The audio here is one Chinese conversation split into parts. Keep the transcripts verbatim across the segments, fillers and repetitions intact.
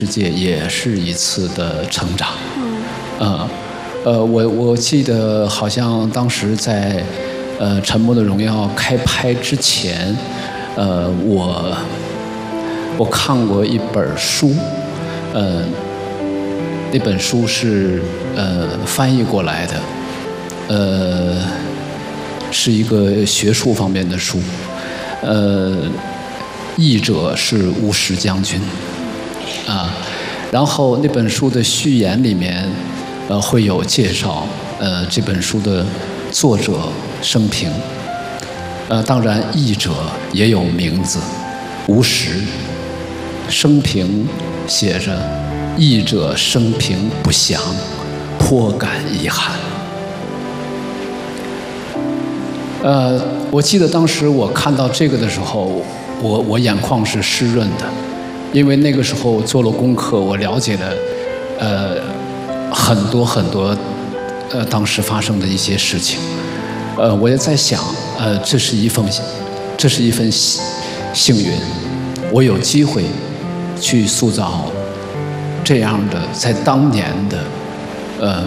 世界也是一次的成长。嗯，呃，呃，我我记得好像当时在呃《沉默的荣耀》开拍之前，呃，我我看过一本书，呃，那本书是呃翻译过来的，呃，是一个学术方面的书，呃，译者是吴石将军。啊，然后那本书的序言里面，呃，会有介绍，呃，这本书的作者生平，呃，当然译者也有名字，吴石，生平写着，译者生平不详，颇感遗憾。呃，我记得当时我看到这个的时候，我我眼眶是湿润的。因为那个时候做了功课，我了解了，呃，很多很多，呃，当时发生的一些事情，呃，我也在想，呃，这是一份，这是一份幸运，我有机会去塑造这样的在当年的，呃，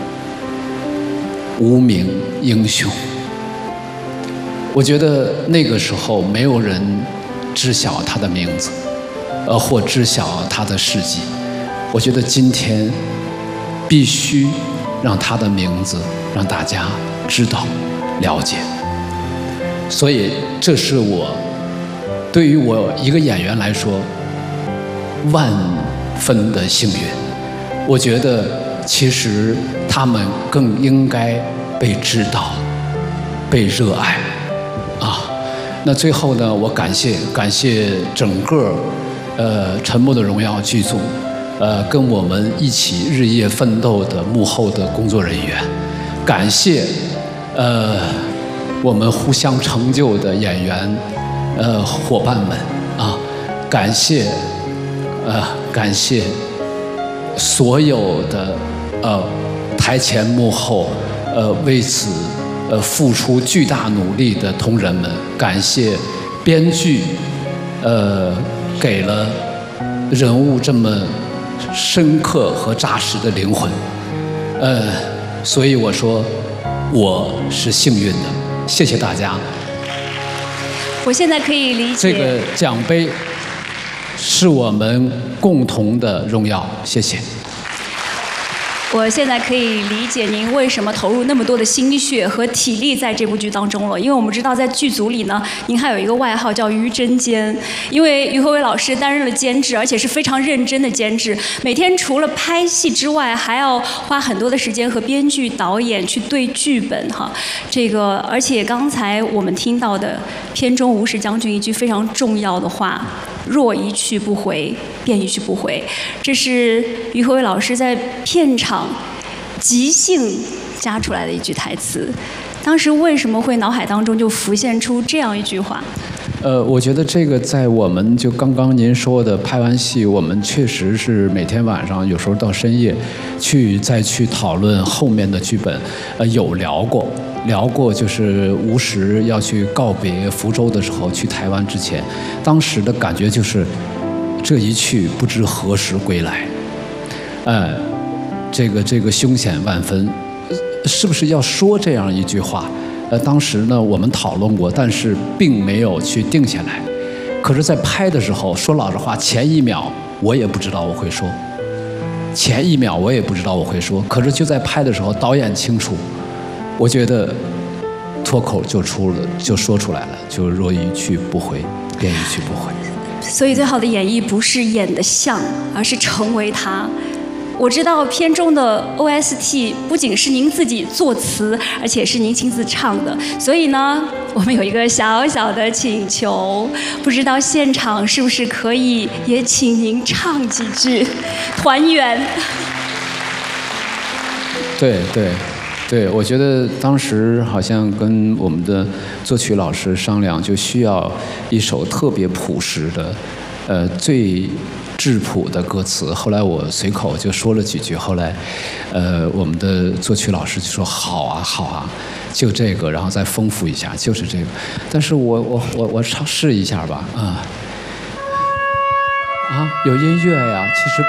无名英雄。我觉得那个时候没有人知晓他的名字。呃，或知晓他的事迹，我觉得今天必须让他的名字让大家知道、了解。所以，这是我对于我一个演员来说万分的幸运。我觉得，其实他们更应该被知道、被热爱啊。那最后呢，我感谢感谢整个。呃，《沉默的荣耀》剧组，呃，跟我们一起日夜奋斗的幕后的工作人员，感谢呃我们互相成就的演员呃伙伴们啊，感谢呃感谢所有的呃台前幕后呃为此呃付出巨大努力的同仁们，感谢编剧呃。给了人物这么深刻和扎实的灵魂，呃，所以我说我是幸运的，谢谢大家。 我现在可以理解这个奖杯是我们共同的荣耀，谢谢。 我现在可以理解您为什么投入那么多的心血和体力在这部剧当中了，因为我们知道在剧组里呢，您还有一个外号叫于真监，因为于和伟老师担任了监制，而且是非常认真的监制，每天除了拍戏之外，还要花很多的时间和编剧、导演去对剧本哈。这个，而且刚才我们听到的片中吴石将军一句非常重要的话。若一去不回，便一去不回。这是于和伟老师在片场即兴加出来的一句台词。当时为什么会脑海当中就浮现出这样一句话？ 呃，我觉得这个在我们就刚刚您说的拍完戏，我们确实是每天晚上有时候到深夜去再去讨论后面的剧本，呃，有聊过。聊过，就是吴石要去告别福州的时候，去台湾之前，当时的感觉就是，这一去不知何时归来，呃，这个这个凶险万分，是不是要说这样一句话？呃，当时呢我们讨论过，但是并没有去定下来。可是，在拍的时候，说老实话，前一秒我也不知道我会说，前一秒我也不知道我会说，可是就在拍的时候，导演清楚。我觉得脱口就出了，就说出来了，就若一去不回，便一去不回。 所以最好的演绎不是演得像，而是成为他。我知道片中的 O S T 不仅是您自己作词，而且是您亲自唱的。所以呢，我们有一个小小的请求，不知道现场是不是可以也请您唱几句，团圆。 对对。对，我觉得当时好像跟我们的作曲老师商量，就需要一首特别朴实的，呃，最质朴的歌词。后来我随口就说了几句，后来，呃，我们的作曲老师就说好啊，好啊，就这个，然后再丰富一下，就是这个。但是我我我我尝试一下吧，啊。 啊，有音乐呀，其实。